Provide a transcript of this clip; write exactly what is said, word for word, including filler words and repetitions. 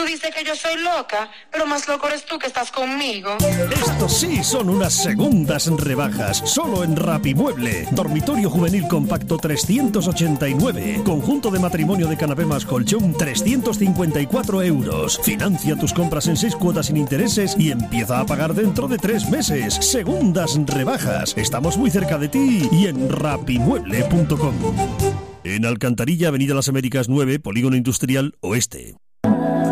dices que yo soy loca, pero más loco eres tú que estás conmigo. Estos sí son unas segundas rebajas, solo en Rapimueble. Dormitorio juvenil compacto trescientos ochenta y nueve. Conjunto de matrimonio de canapé más colchón trescientos cincuenta y cuatro euros. Financia tus compras en seis cuotas sin intereses y empieza a pagar dentro de tres meses. Segundas rebajas. Estamos muy cerca de ti y en rapimueble punto com. En Alcantarilla, Avenida Las Américas nueve, Polígono Industrial Oeste.